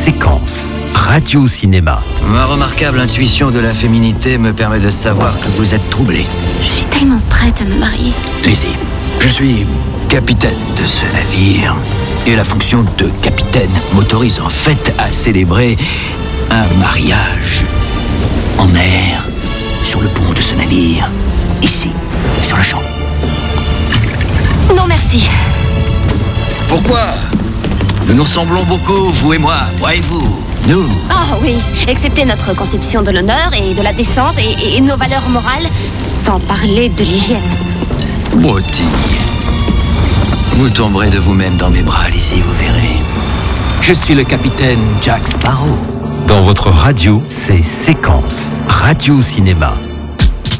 Séquence, radio-cinéma. Ma remarquable intuition de la féminité me permet de savoir que vous êtes troublé. Je suis tellement prête à me marier. Lisez, je suis capitaine de ce navire. Et la fonction de capitaine m'autorise en fait à célébrer un mariage en mer, sur le pont de ce navire, ici, sur le champ. Non, merci. Pourquoi ? Nous nous ressemblons beaucoup, vous et moi et nous. Oh oui, excepté notre conception de l'honneur et de la décence et nos valeurs morales, sans parler de l'hygiène. Broutille. Vous tomberez de vous-même dans mes bras, Lizzie, vous verrez. Je suis le capitaine Jack Sparrow. Dans votre radio, c'est Séquence, radio-cinéma.